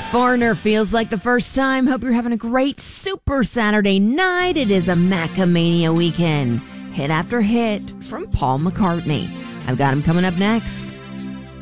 Foreigner feels like the first time. Hope you're having a great Super Saturday night. It is a Macamania weekend. Hit after hit from Paul McCartney. I've got him coming up next.